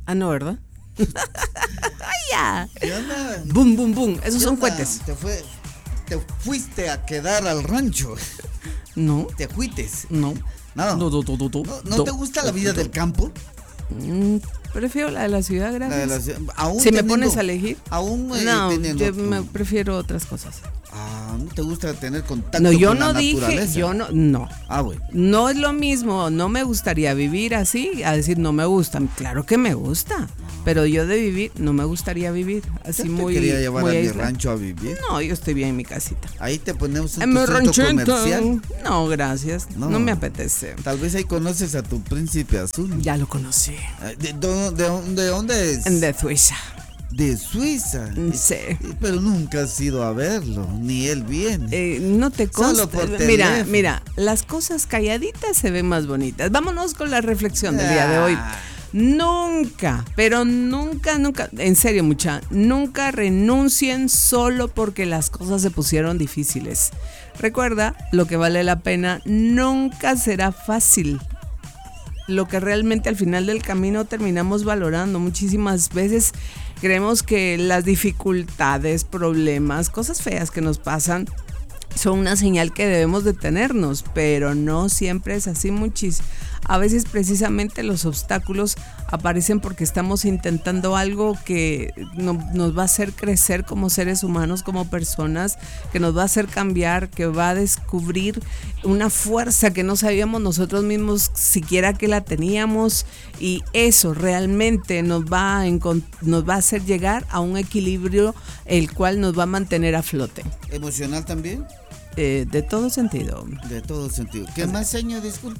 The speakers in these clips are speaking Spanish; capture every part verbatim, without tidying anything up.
Ah, no, ¿verdad? ¡Ay, ya! ¿Qué onda? ¡Bum, bum, bum! Esos ¿Qué son onda? cohetes. Te, fue, te fuiste a quedar al rancho. No. Te fuites. No. No. No, no, no, no, no. ¿No, ¿no te gusta la vida del campo? Mm, prefiero la de la ciudad, La gracias. de la ciudad. Aún Si me teniendo- pones a elegir. Aún eh, No, teniendo yo tu- me prefiero otras cosas. Ah, ¿no te gusta tener contacto No, yo con no la dije, naturaleza? yo no, no. Ah, bueno. No es lo mismo, no me gustaría vivir así, a decir no me gusta. Claro que me gusta, pero yo de vivir no me gustaría vivir así Yo te muy. quería llevar muy a mi aislada. rancho a vivir. No, yo estoy bien en mi casita. Ahí te ponemos un En mi centro ranchito. comercial. No, gracias. No. No. me apetece. Tal vez ahí conoces a tu príncipe azul. Ya lo conocí. ¿De, de, de- de dónde es? De Suiza. De Suiza. Sí. Eh, Pero nunca has ido a verlo, ni él viene. Eh, no te consta. Solo por Mira, teléfono. mira, las cosas calladitas se ven más bonitas. Vámonos con la reflexión del día de hoy. Ah. Nunca, pero nunca, nunca, en serio mucha, nunca renuncien solo porque las cosas se pusieron difíciles. Recuerda, lo que vale la pena nunca será fácil. Lo que realmente al final del camino terminamos valorando. Muchísimas veces creemos que las dificultades, problemas, cosas feas que nos pasan son una señal que debemos detenernos, pero no siempre es así. Muchis. A veces precisamente los obstáculos aparecen porque estamos intentando algo que no, nos va a hacer crecer como seres humanos, como personas, que nos va a hacer cambiar, que va a descubrir una fuerza que no sabíamos nosotros mismos siquiera que la teníamos, y eso realmente nos va a, encont- nos va a hacer llegar a un equilibrio el cual nos va a mantener a flote. ¿Emocional también? Eh, de todo sentido. De todo sentido. ¿Qué más, señor? Disculpe.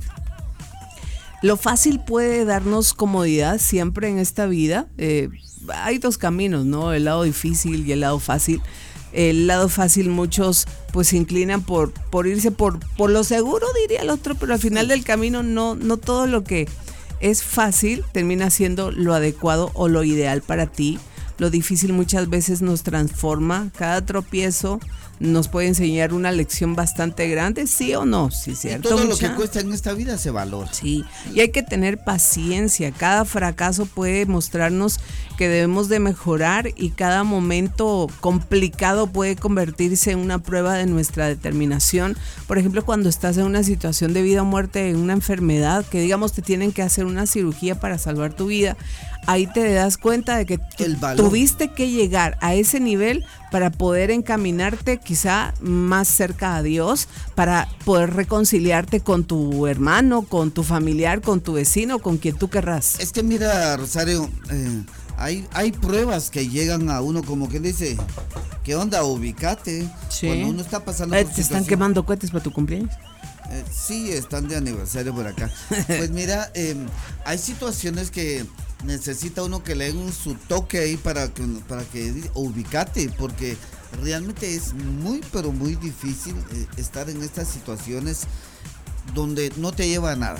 Lo fácil puede darnos comodidad siempre en esta vida. Eh, hay dos caminos, ¿no? El lado difícil y el lado fácil. El lado fácil muchos pues se inclinan por, por irse por, por lo seguro, diría el otro, pero al final del camino no, no todo lo que es fácil termina siendo lo adecuado o lo ideal para ti. Lo difícil muchas veces nos transforma. Cada tropiezo nos puede enseñar una lección bastante grande, ¿sí o no? Sí, cierto. Y todo lo mucha? que cuesta en esta vida se valora. Sí, y hay que tener paciencia. Cada fracaso puede mostrarnos que debemos de mejorar, y cada momento complicado puede convertirse en una prueba de nuestra determinación. Por ejemplo, cuando estás en una situación de vida o muerte, en una enfermedad, que digamos te tienen que hacer una cirugía para salvar tu vida, ahí te das cuenta de que El valor. tuviste que llegar a ese nivel para poder encaminarte quizá más cerca a Dios, para poder reconciliarte con tu hermano, con tu familiar, con tu vecino, con quien tú querrás. Es que mira, Rosario, eh, hay, hay pruebas que llegan a uno como que dice, ¿qué onda? Ubícate. Sí. Cuando uno está pasando Eh, por ¿Te están situación- quemando cohetes para tu cumpleaños? Eh, sí, están de aniversario por acá. Pues mira, eh, hay situaciones que necesita uno que le den su toque ahí para que, para que ubicate, porque realmente es muy, pero muy difícil eh, estar en estas situaciones donde no te lleva a nada,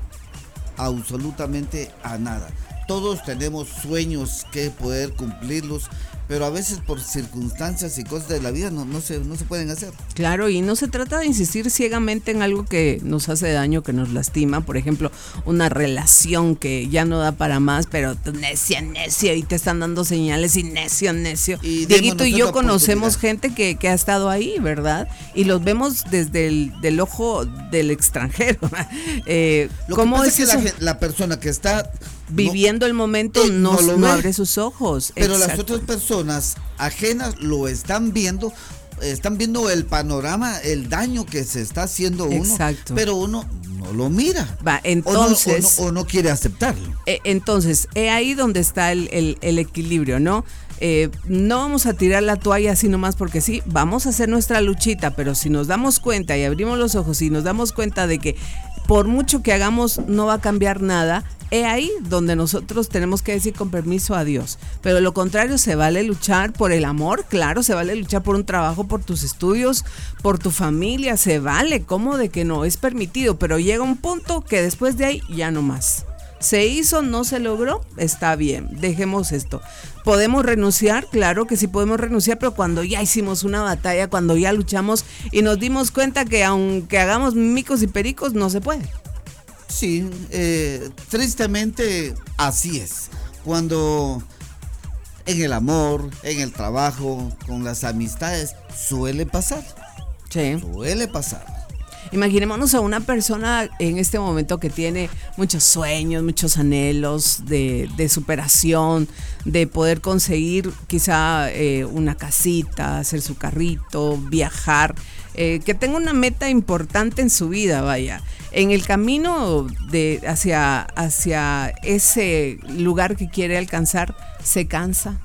absolutamente a nada. Todos tenemos sueños que poder cumplirlos, pero a veces por circunstancias y cosas de la vida no, no, se, no se pueden hacer. Claro, y no se trata de insistir ciegamente en algo que nos hace daño, que nos lastima. Por ejemplo, una relación que ya no da para más, pero tú necia, necia, y te están dando señales, y necio, necio. Y Dieguito y démonos yo otra conocemos oportunidad. gente que, que ha estado ahí, ¿verdad? Y los vemos desde el del ojo del extranjero. eh, Lo que ¿Cómo pasa es es que eso? la, gen- la persona que está Viviendo el momento eh, no, no lo no ve. abre sus ojos. Pero las Exacto. otras personas ajenas lo están viendo, están viendo el panorama, el daño que se está haciendo uno, Exacto. pero uno no lo mira. Va, O no- entonces... o no, o no quiere aceptarlo. Eh, Entonces, he ahí donde está el, el- el equilibrio, ¿no? Eh, no vamos a tirar la toalla así nomás porque sí, vamos a hacer nuestra luchita, pero si nos damos cuenta y abrimos los ojos y nos damos cuenta de que por mucho que hagamos no va a cambiar nada, he ahí donde nosotros tenemos que decir con permiso a Dios. Pero lo contrario, se vale luchar por el amor, claro, se vale luchar por un trabajo, por tus estudios, por tu familia, se vale, ¿cómo de que no? Es permitido, pero llega un punto que después de ahí ya no más. Se hizo, no se logró, está bien, dejemos esto. ¿Podemos renunciar? Claro que sí podemos renunciar, pero cuando ya hicimos una batalla, cuando ya luchamos y nos dimos cuenta que aunque hagamos micos y pericos, no se puede. Sí, eh, tristemente así es. cuando en el amor, en el trabajo, con las amistades, suele pasar. Sí. Suele pasar. Imaginémonos a una persona en este momento que tiene muchos sueños, muchos anhelos de, de superación, de poder conseguir quizá eh, una casita, hacer su carrito, viajar, eh, que tenga una meta importante en su vida, vaya. En el camino de hacia, hacia ese lugar que quiere alcanzar, se cansa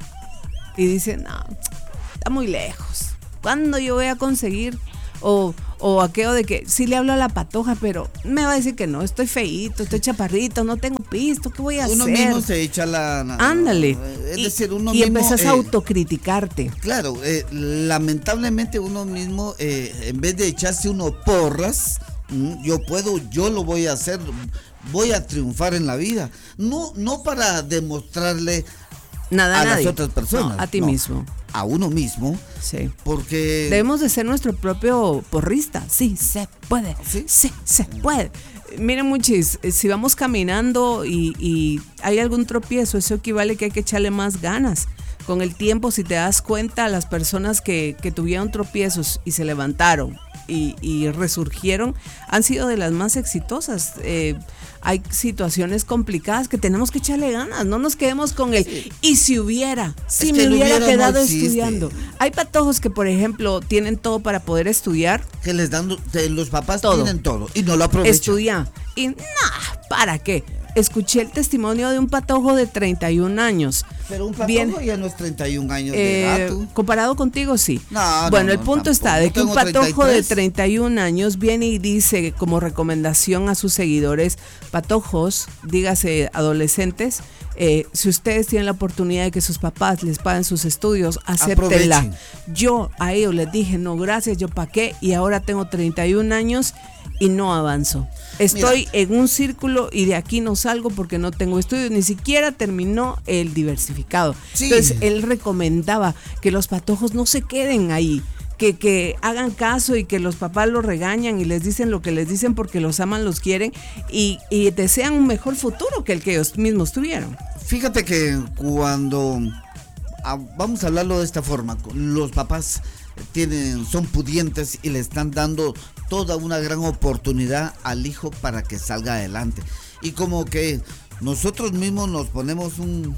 y dice, no, está muy lejos. ¿Cuándo yo voy a conseguir? O, o aquello de que sí le hablo a la patoja, pero me va a decir que no, estoy feíto, estoy chaparrito, no tengo pisto, ¿qué voy a uno hacer? Uno mismo se echa la... la Ándale. Es y, decir, uno y mismo... empezás eh, a autocriticarte. Claro, eh, lamentablemente uno mismo, eh, en vez de echarse uno porras, mm, yo puedo, yo lo voy a hacer, voy a triunfar en la vida. No, no para demostrarle Nada, a nadie. las otras personas. No, a ti no, mismo. A uno mismo. Sí. Porque... Debemos de ser nuestro propio porrista. Sí, se puede. Sí, sí se puede. Miren, muchis, si vamos caminando y, y hay algún tropiezo, eso equivale que hay que echarle más ganas. Con el tiempo, si te das cuenta, las personas que, que tuvieron tropiezos y se levantaron y, y resurgieron han sido de las más exitosas. Eh, hay situaciones complicadas que tenemos que echarle ganas, no nos quedemos con el sí. Y si hubiera, si me hubiera, hubiera quedado no estudiando. Hay patojos que, por ejemplo, tienen todo para poder estudiar. Que les dan, los papás todo. Tienen todo y no lo aprovechan. Estudia. Y nah, ¿para qué? Escuché el testimonio de un patojo de treinta y un años. Pero un patojo Bien, ya no es treinta y un años de eh, edad. ¿Tú? Comparado contigo, sí. No, bueno, no, el no, punto tampoco. está de que no un patojo treinta y tres. de treinta y un años viene y dice como recomendación a sus seguidores, patojos, dígase adolescentes, eh, si ustedes tienen la oportunidad de que sus papás les paguen sus estudios, acéptenla. Aprovechen. Yo a ellos les dije, no, gracias, yo pa' qué, y ahora tengo treinta y un años y no avanzo. Estoy Mira. en un círculo y de aquí no salgo porque no tengo estudios, ni siquiera terminó el diversificado. Sí. Entonces él recomendaba que los patojos no se queden ahí, que, que hagan caso y que los papás los regañan y les dicen lo que les dicen porque los aman, los quieren y, y desean un mejor futuro que el que ellos mismos tuvieron. Fíjate que cuando, ah, vamos a hablarlo de esta forma, los papás tienen, son pudientes y le están dando toda una gran oportunidad al hijo para que salga adelante. Y como que nosotros mismos nos ponemos un,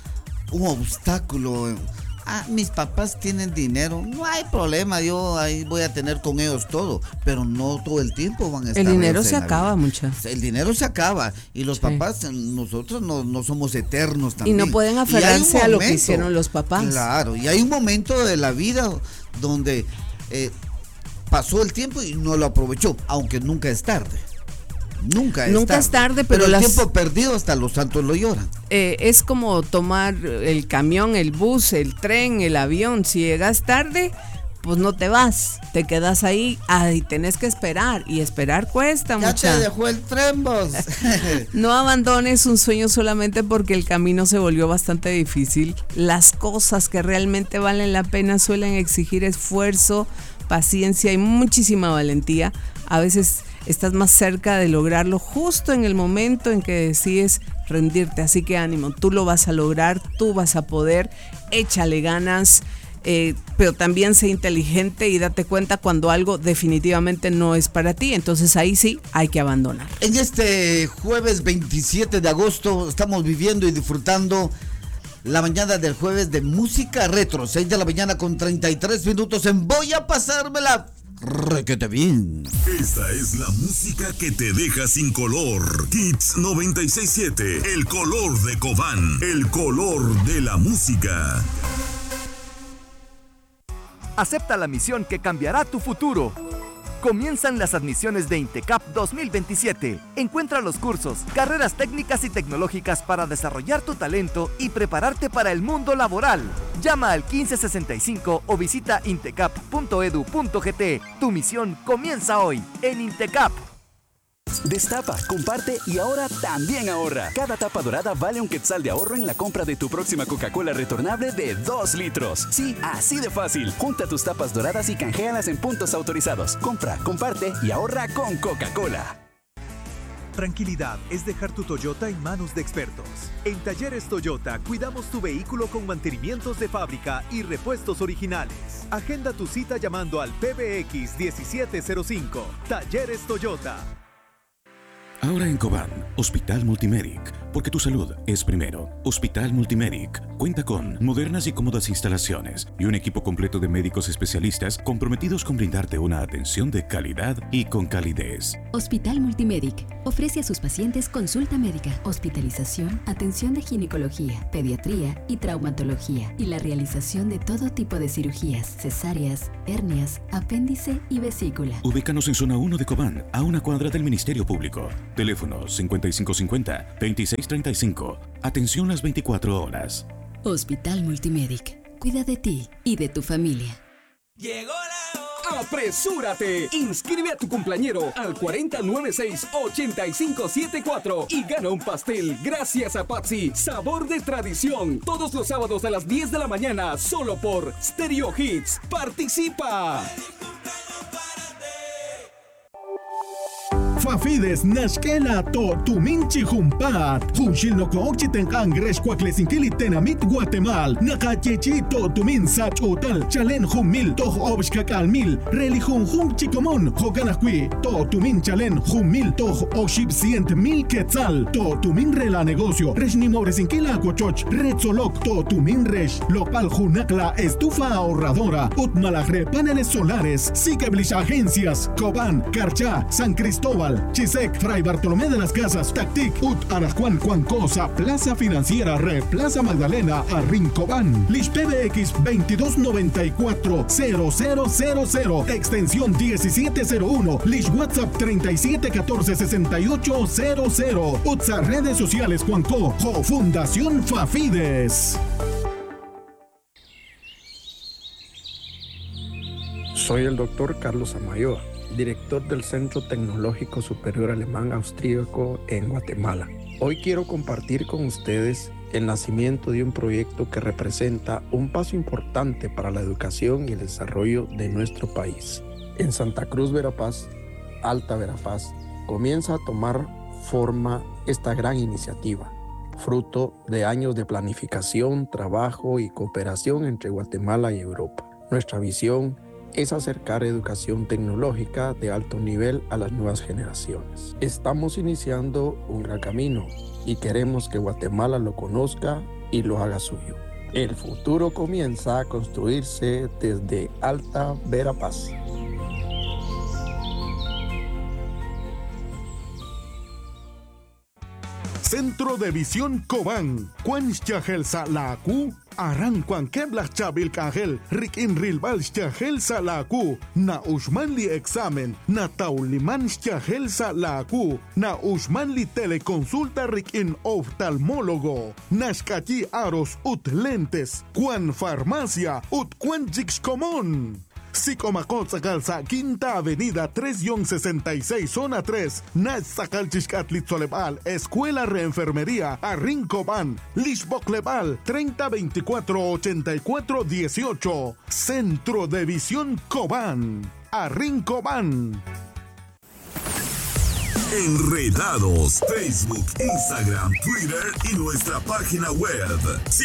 un obstáculo. Ah, mis papás tienen dinero, no hay problema, yo ahí voy a tener con ellos todo, pero no todo el tiempo van a estar. El dinero se acaba, muchachos. El dinero se acaba y los sí. papás, nosotros no, no somos eternos también. Y no pueden aferrarse momento, a lo que hicieron los papás. Claro, y hay un momento de la vida donde eh, pasó el tiempo y no lo aprovechó, aunque nunca es tarde. Nunca es Nunca tarde. es tarde, pero, pero el las, tiempo perdido hasta los santos lo lloran. Eh, es como tomar el camión, el bus, el tren, el avión. Si llegas tarde, pues no te vas, te quedas ahí, ahí tenés que esperar y esperar cuesta mucho. Ya te dejó el tren, vos. No abandones un sueño solamente porque el camino se volvió bastante difícil. Las cosas que realmente valen la pena suelen exigir esfuerzo, paciencia y muchísima valentía. A veces estás más cerca de lograrlo justo en el momento en que decides rendirte, así que ánimo, tú lo vas a lograr, tú vas a poder, échale ganas, eh, pero también sé inteligente y date cuenta cuando algo definitivamente no es para ti, entonces ahí sí hay que abandonar. En este jueves veintisiete de agosto estamos viviendo y disfrutando la mañana del jueves de música retro, seis de la mañana con treinta y tres minutos en Voy a pasármela requete bien. Esta es la música que te deja sin color. Hits noventa y seis punto siete, el color de Cobán, el color de la música. Acepta la misión que cambiará tu futuro. Comienzan las admisiones de INTECAP dos mil veintisiete. Encuentra los cursos, carreras técnicas y tecnológicas para desarrollar tu talento y prepararte para el mundo laboral. Llama al quince sesenta y cinco o visita intecap punto edu punto gt. Tu misión comienza hoy en INTECAP. Destapa, comparte y ahora también ahorra. Cada tapa dorada vale un quetzal de ahorro en la compra de tu próxima Coca-Cola retornable de dos litros. Sí, así de fácil. Junta tus tapas doradas y canjealas en puntos autorizados. Compra, comparte y ahorra con Coca-Cola. Tranquilidad es dejar tu Toyota en manos de expertos. En Talleres Toyota cuidamos tu vehículo con mantenimientos de fábrica y repuestos originales. Agenda tu cita llamando al P B X diecisiete cero cinco. Talleres Toyota. Ahora en Cobán, Hospital Multimedic, porque tu salud es primero. Hospital Multimedic cuenta con modernas y cómodas instalaciones y un equipo completo de médicos especialistas comprometidos con brindarte una atención de calidad y con calidez. Hospital Multimedic ofrece a sus pacientes consulta médica, hospitalización, atención de ginecología, pediatría y traumatología y la realización de todo tipo de cirugías, cesáreas, hernias, apéndice y vesícula. Ubícanos en zona uno de Cobán, a una cuadra del Ministerio Público. Teléfono cincuenta y cinco cincuenta, veintiséis treinta y cinco. Atención las veinticuatro horas. Hospital Multimedic. Cuida de ti y de tu familia. Llegó la hora. ¡Apresúrate! Inscribe a tu cumpleañero al cuatro cero nueve seis, ocho cinco siete cuatro y gana un pastel gracias a Patsy. Sabor de tradición. Todos los sábados a las diez de la mañana solo por Stereo Hits. ¡Participa! Fafides nashkela to tuminchi humpat. Hunshil no kookchiten angresh kwaklesinkilit tenamit Guatemala. Nakachechi to tumin sach utal. Chalen humil to obshkakal mil. Relihun hum chikomon. Hoganakwi to tumin chalen humil to oshib cient mil quetzal. To tumin rela negocio. Reshnimoresinkila cochoch. Retzolok to tumin resh. Lopal junakla estufa ahorradora. Utmalagre paneles solares. Sikeblis agencias. Cobán, Carchá, San Cristóbal. Chisec, Fray Bartolomé de las Casas, Tactic, Ut, Arajuan, Cuancosa, Plaza Financiera, Re, Plaza Magdalena, Arrincobán, Lish P B X veintidós noventa y cuatro, cero cero cero cero, extensión diecisiete cero uno, Lish WhatsApp treinta y siete catorce sesenta y ocho cero cero, Utsa redes sociales Cuanco, Jo Fundación Fafides. Soy el doctor Carlos Amayoa, director del Centro Tecnológico Superior Alemán Austríaco en Guatemala. Hoy quiero compartir con ustedes el nacimiento de un proyecto que representa un paso importante para la educación y el desarrollo de nuestro país. En Santa Cruz, Verapaz, Alta Verapaz, comienza a tomar forma esta gran iniciativa, fruto de años de planificación, trabajo y cooperación entre Guatemala y Europa. Nuestra visión es acercar educación tecnológica de alto nivel a las nuevas generaciones. Estamos iniciando un gran camino y queremos que Guatemala lo conozca y lo haga suyo. El futuro comienza a construirse desde Alta Verapaz. Centro de Visión Cobán, Cuanchagel Salaku, Aran Cuanquebla Chabil Cajel, Rikin Rilbal Chagel Salaku, Na Ushmanli Examen, Na Tauliman Chagel Salaku, Na Ushmanli Teleconsulta Rikin Oftalmólogo, Nashkachi Aros Ut Lentes, Cuan Farmacia, Ut Cuanchix Común. Sicomacot Calza, Quinta Avenida tres sesenta y seis, Zona tres, Nach Sacalchixcatlitzolebal, Escuela Reenfermería, Arrincobán, Lixboclebal, treinta veinticuatro ochenta y cuatro dieciocho, Centro de Visión Cobán, Arrincobán. Enredados, Facebook, Instagram, Twitter y nuestra página web.